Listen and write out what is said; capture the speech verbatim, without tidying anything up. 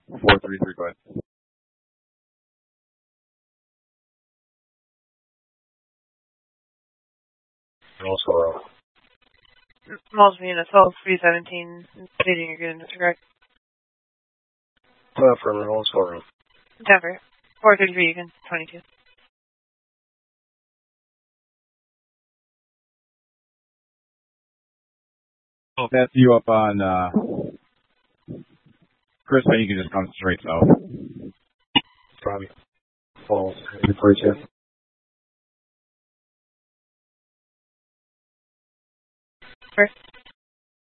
four three three, go ahead. Hillsboro. Multiple units, all three seventeen, stating you're good in disregard. Uh, from Hillsboro. Denver, four thirty-three, you can, twenty-two. That's you up on, uh, Chris, you can just come straight south. Probably falls. forty-two. First.